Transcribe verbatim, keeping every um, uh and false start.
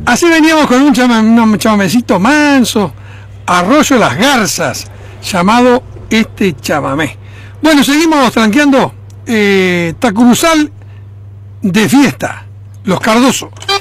Así veníamos con un, chama, un chamamecito manso, Arroyo Las Garzas, llamado este chamamé. Bueno, seguimos tranqueando. eh, Tacuruzal de fiesta, Los Cardosos.